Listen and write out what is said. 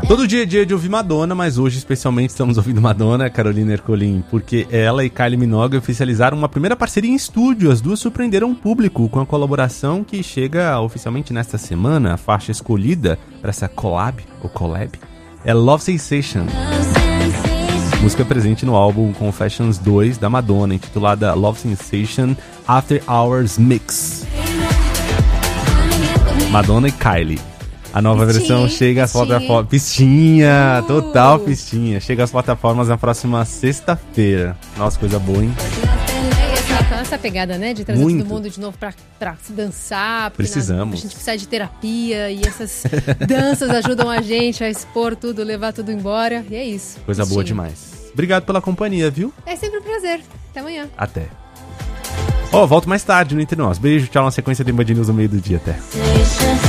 Todo dia é dia de ouvir Madonna, mas hoje especialmente estamos ouvindo Madonna, Carolina Ercolim, porque ela e Kylie Minogue oficializaram uma primeira parceria em estúdio. As duas surpreenderam o público com a colaboração que chega oficialmente nesta semana. A faixa escolhida para essa collab é Love Sensation, música presente no álbum Confessions 2 da Madonna, intitulada Love Sensation After Hours Mix. Madonna e Kylie. A nova versão chega às plataformas... Pistinha, total pistinha. Chega às plataformas na próxima sexta-feira. Nossa, coisa boa, hein? Essa pegada, né? De trazer todo mundo de novo pra se dançar. Precisamos. A gente precisa de terapia e essas danças ajudam a gente a expor tudo, levar tudo embora. E é isso. Coisa pistinha. Boa demais. Obrigado pela companhia, viu? É sempre um prazer. Até amanhã. Até. Volto mais tarde no Entre Nós. Beijo, tchau. Na sequência tem Band News no meio do dia. Até.